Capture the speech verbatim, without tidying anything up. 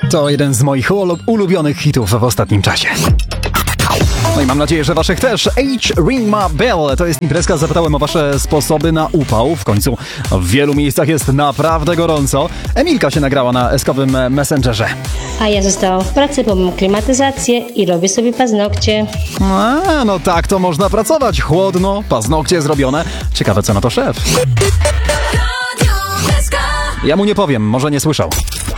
To jeden z moich ulu- ulubionych hitów w ostatnim czasie. No i mam nadzieję, że waszych też. H. Ring My Bell. To jest imprezka. Zapytałem o wasze sposoby na upał. W końcu w wielu miejscach jest naprawdę gorąco. Emilka się nagrała na eskowym Messengerze. A ja zostałam w pracy, bo mam klimatyzację i robię sobie paznokcie. A, no tak to można pracować. Chłodno, paznokcie zrobione. Ciekawe, co na to szef. Ja mu nie powiem, może nie słyszał.